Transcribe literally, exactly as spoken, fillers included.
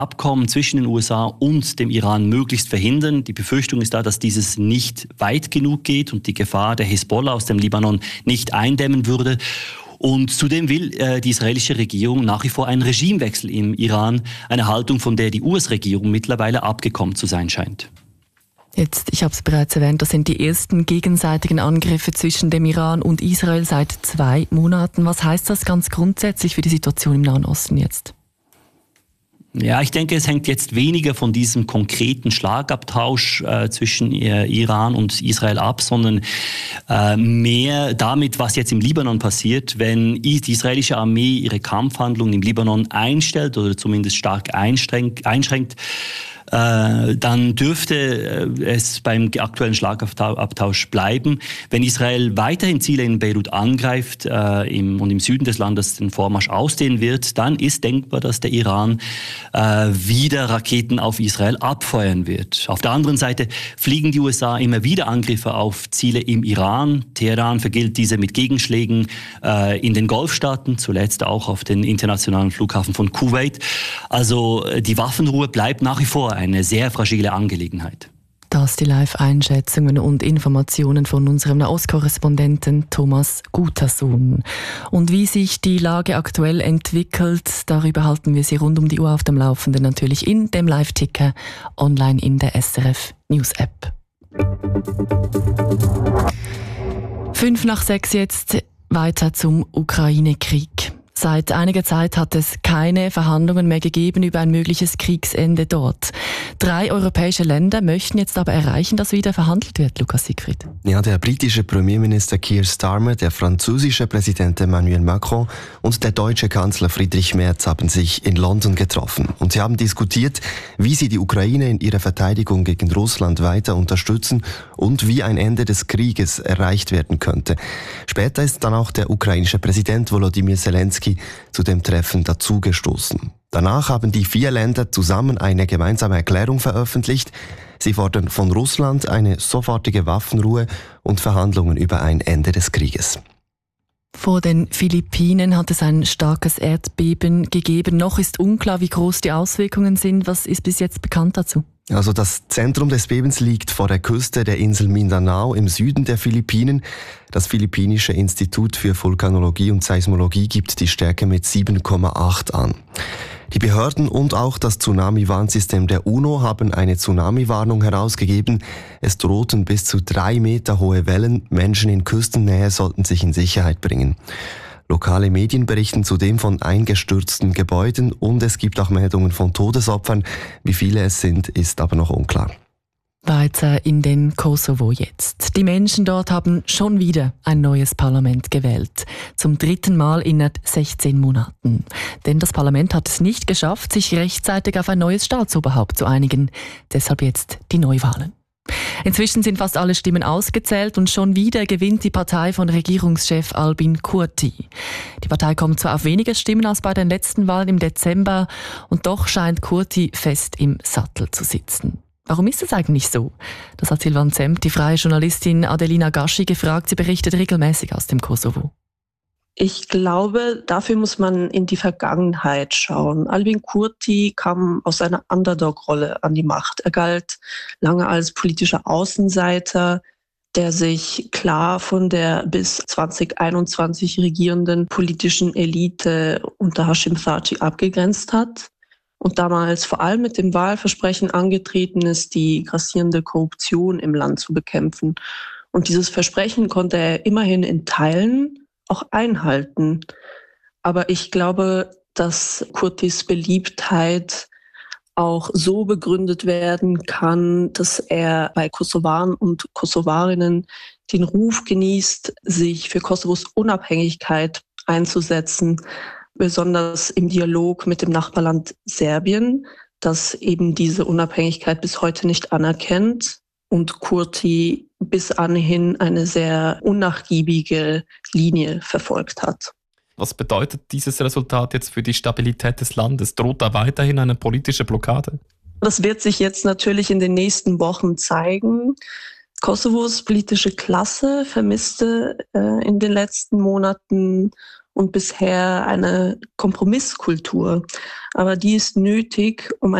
Abkommen zwischen den U S A und dem Iran möglichst verhindern. Die Befürchtung ist da, dass dieses nicht weit genug geht und die Gefahr der Hisbollah aus dem Libanon nicht eindämmen würde. Und zudem will äh, die israelische Regierung nach wie vor einen Regimewechsel im Iran, eine Haltung, von der die U S-Regierung mittlerweile abgekommen zu sein scheint. Jetzt, ich habe es bereits erwähnt, das sind die ersten gegenseitigen Angriffe zwischen dem Iran und Israel seit zwei Monaten. Was heißt das ganz grundsätzlich für die Situation im Nahen Osten jetzt? Ja, ich denke, es hängt jetzt weniger von diesem konkreten Schlagabtausch äh, zwischen äh, Iran und Israel ab, sondern äh, mehr damit, was jetzt im Libanon passiert, wenn die israelische Armee ihre Kampfhandlungen im Libanon einstellt oder zumindest stark einschränkt, einschränkt äh, dann dürfte äh, es beim aktuellen Schlagabtausch bleiben. Wenn Israel weiterhin Ziele in Beirut angreift äh, im, und im Süden des Landes den Vormarsch ausdehnen wird, dann ist denkbar, dass der Iran äh, wieder Raketen auf Israel abfeuern wird. Auf der anderen Seite fliegen die U S A immer wieder Angriffe auf Ziele im Iran. Teheran vergilt diese mit Gegenschlägen äh, in den Golfstaaten, zuletzt auch auf den internationalen Flughafen von Kuwait. Also die Waffenruhe bleibt nach wie vor eine sehr fragile Angelegenheit. Das die Live-Einschätzungen und Informationen von unserem Nahostkorrespondenten Thomas Gutersohn. Und wie sich die Lage aktuell entwickelt, darüber halten wir Sie rund um die Uhr auf dem Laufenden, natürlich in dem Live-Ticker, online in der S R F News App. Fünf nach sechs jetzt, weiter zum Ukraine-Krieg. Seit einiger Zeit hat es keine Verhandlungen mehr gegeben über ein mögliches Kriegsende dort. Drei europäische Länder möchten jetzt aber erreichen, dass wieder verhandelt wird, Lukas Siegfried. Ja, der britische Premierminister Keir Starmer, der französische Präsident Emmanuel Macron und der deutsche Kanzler Friedrich Merz haben sich in London getroffen. Und sie haben diskutiert, wie sie die Ukraine in ihrer Verteidigung gegen Russland weiter unterstützen und wie ein Ende des Krieges erreicht werden könnte. Später ist dann auch der ukrainische Präsident Volodymyr Zelensky zu dem Treffen dazugestoßen. Danach haben die vier Länder zusammen eine gemeinsame Erklärung veröffentlicht. Sie fordern von Russland eine sofortige Waffenruhe und Verhandlungen über ein Ende des Krieges. Vor den Philippinen hat es ein starkes Erdbeben gegeben. Noch ist unklar, wie groß die Auswirkungen sind. Was ist bis jetzt bekannt dazu? Also das Zentrum des Bebens liegt vor der Küste der Insel Mindanao im Süden der Philippinen. Das Philippinische Institut für Vulkanologie und Seismologie gibt die Stärke mit sieben Komma acht an. Die Behörden und auch das Tsunami-Warnsystem der UNO haben eine Tsunami-Warnung herausgegeben. Es drohten bis zu drei Meter hohe Wellen. Menschen in Küstennähe sollten sich in Sicherheit bringen. Lokale Medien berichten zudem von eingestürzten Gebäuden und es gibt auch Meldungen von Todesopfern. Wie viele es sind, ist aber noch unklar. Weiter in den Kosovo jetzt. Die Menschen dort haben schon wieder ein neues Parlament gewählt. Zum dritten Mal innerhalb sechzehn Monaten. Denn das Parlament hat es nicht geschafft, sich rechtzeitig auf ein neues Staatsoberhaupt zu einigen. Deshalb jetzt die Neuwahlen. Inzwischen sind fast alle Stimmen ausgezählt und schon wieder gewinnt die Partei von Regierungschef Albin Kurti. Die Partei kommt zwar auf weniger Stimmen als bei den letzten Wahlen im Dezember und doch scheint Kurti fest im Sattel zu sitzen. Warum ist es eigentlich so? Das hat Silvan Zemp, die freie Journalistin Adelina Gaschi, gefragt. Sie berichtet regelmäßig aus dem Kosovo. Ich glaube, dafür muss man in die Vergangenheit schauen. Albin Kurti kam aus einer Underdog-Rolle an die Macht. Er galt lange als politischer Außenseiter, der sich klar von der bis zwanzig einundzwanzig regierenden politischen Elite unter Hashim Thaçi abgegrenzt hat. Und damals vor allem mit dem Wahlversprechen angetreten ist, die grassierende Korruption im Land zu bekämpfen. Und dieses Versprechen konnte er immerhin in Teilen auch einhalten. Aber ich glaube, dass Kurtis Beliebtheit auch so begründet werden kann, dass er bei Kosovaren und Kosovarinnen den Ruf genießt, sich für Kosovos Unabhängigkeit einzusetzen, besonders im Dialog mit dem Nachbarland Serbien, das eben diese Unabhängigkeit bis heute nicht anerkennt und Kurti bis anhin eine sehr unnachgiebige Linie verfolgt hat. Was bedeutet dieses Resultat jetzt für die Stabilität des Landes? Droht da weiterhin eine politische Blockade? Das wird sich jetzt natürlich in den nächsten Wochen zeigen. Kosovos politische Klasse vermisste äh, in den letzten Monaten und bisher eine Kompromisskultur. Aber die ist nötig, um